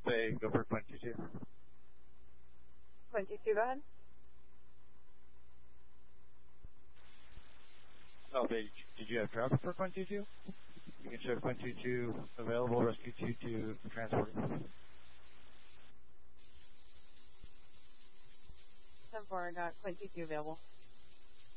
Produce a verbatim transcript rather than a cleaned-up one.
say go for Quint two two. Quint two two, go ahead. Oh, they, did you have traffic for Quint two two? You can show Quint two two available, Rescue two two transporting. ten four, got Quint two two available.